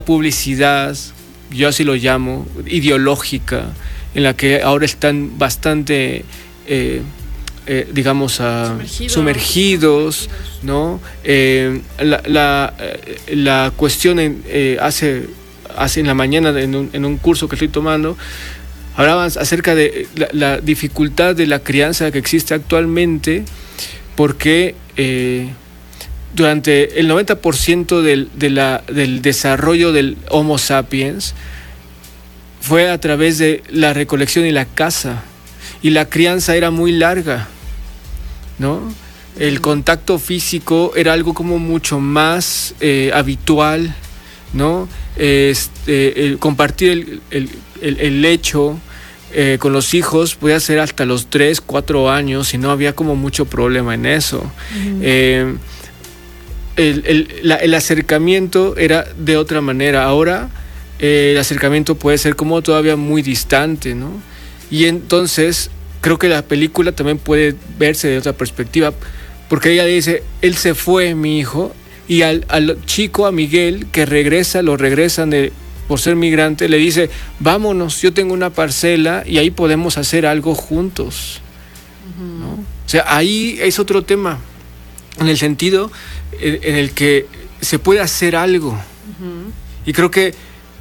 publicidad, yo así lo llamo, ideológica, en la que ahora están bastante, digamos, sumergidos, ¿no? La cuestión hace en la mañana en un curso que estoy tomando, hablaban acerca de la dificultad de la crianza que existe actualmente, porque durante el 90% del desarrollo del Homo sapiens fue a través de la recolección y la caza, y la crianza era muy larga, ¿no? El contacto físico era algo como mucho más habitual, ¿no? El compartir el lecho con los hijos podía ser hasta los 3, 4 años y no había como mucho problema en eso. Uh-huh. El acercamiento era de otra manera. Ahora el acercamiento puede ser como todavía muy distante, ¿no? Y entonces creo que la película también puede verse de otra perspectiva, porque ella dice, él se fue, mi hijo, y al chico, a Miguel, que lo regresan por ser migrante, le dice, vámonos, yo tengo una parcela y ahí podemos hacer algo juntos, ¿no? O sea, ahí es otro tema, en el sentido en el que se puede hacer algo. Uh-huh. Y creo que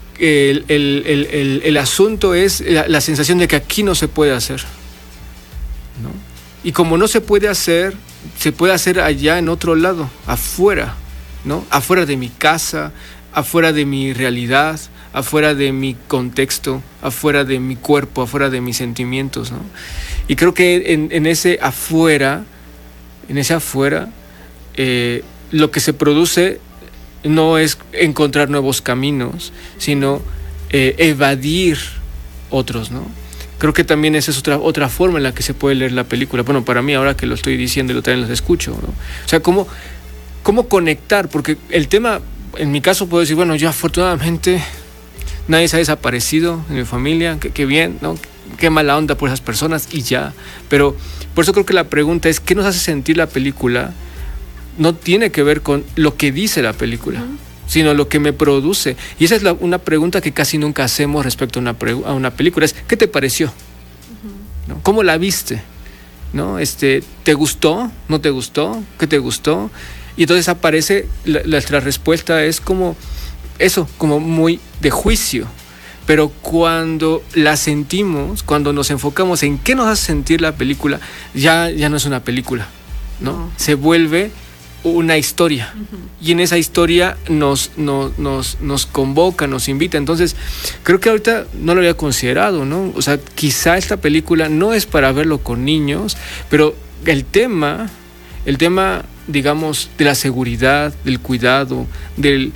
el asunto es la sensación de que aquí no se puede hacer, ¿no? Y como no se puede hacer, se puede hacer allá en otro lado, afuera, ¿no? Afuera de mi casa, afuera de mi realidad, afuera de mi contexto, afuera de mi cuerpo, afuera de mis sentimientos, ¿no? Y creo que en ese afuera, lo que se produce no es encontrar nuevos caminos, sino evadir otros, ¿no? Creo que también esa es otra forma en la que se puede leer la película. Bueno, para mí, ahora que lo estoy diciendo y también los escucho, ¿no? O sea, ¿cómo conectar? Porque el tema, en mi caso puedo decir, bueno, yo afortunadamente nadie se ha desaparecido en mi familia, qué bien, ¿no? Qué mala onda por esas personas y ya. Pero por eso creo que la pregunta es, ¿qué nos hace sentir la película? No tiene que ver con lo que dice la película, uh-huh, sino lo que me produce. Y esa es una pregunta que casi nunca hacemos respecto a una película. Es, ¿qué te pareció? Uh-huh. ¿No? ¿Cómo la viste? ¿No? ¿Te gustó? ¿No te gustó? ¿Qué te gustó? Y entonces aparece, nuestra respuesta es como eso, como muy de juicio. Pero cuando la sentimos, cuando nos enfocamos en qué nos hace sentir la película, ya no es una película, ¿no? Uh-huh. Se vuelve una historia. Uh-huh. Y en esa historia nos convoca, nos invita. Entonces, creo que ahorita no lo había considerado, ¿no? O sea, quizá esta película no es para verlo con niños, pero el tema, digamos, de la seguridad, del cuidado, del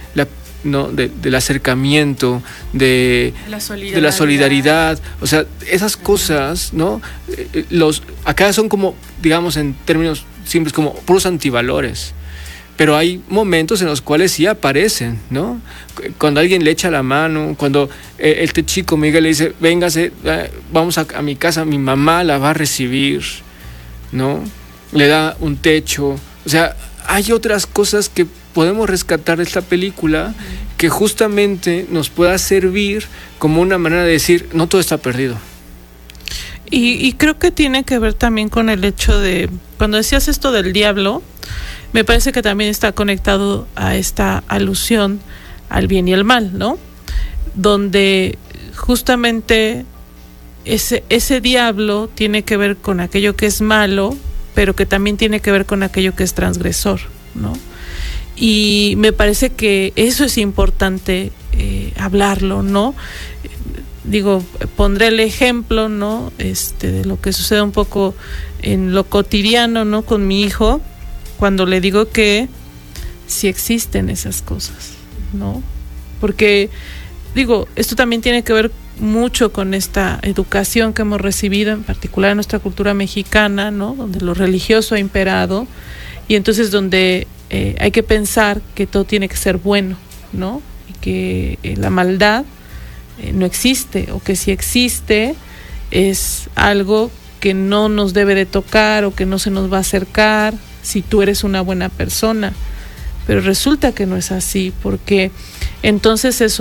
acercamiento, de la solidaridad, o sea, esas cosas, ¿no? Acá son como, digamos, en términos simples, como puros antivalores, pero hay momentos en los cuales sí aparecen, ¿no? Cuando alguien le echa la mano, cuando este chico Miguel le dice, véngase, vamos a mi casa, mi mamá la va a recibir, ¿no? Le da un techo. O sea, hay otras cosas que podemos rescatar de esta película que justamente nos pueda servir como una manera de decir, no todo está perdido. Y creo que tiene que ver también con el hecho de, cuando decías esto del diablo, me parece que también está conectado a esta alusión al bien y el mal, ¿no? Donde justamente ese diablo tiene que ver con aquello que es malo, pero que también tiene que ver con aquello que es transgresor, ¿no? Y me parece que eso es importante hablarlo, ¿no? Digo, pondré el ejemplo, ¿no? De lo que sucede un poco en lo cotidiano, ¿no? Con mi hijo, cuando le digo que sí existen esas cosas, ¿no? Porque, digo, esto también tiene que ver mucho con esta educación que hemos recibido, en particular en nuestra cultura mexicana, ¿no? Donde lo religioso ha imperado, y entonces donde hay que pensar que todo tiene que ser bueno, ¿no? Y que la maldad no existe, o que si existe es algo que no nos debe de tocar o que no se nos va a acercar si tú eres una buena persona. Pero resulta que no es así, porque entonces eso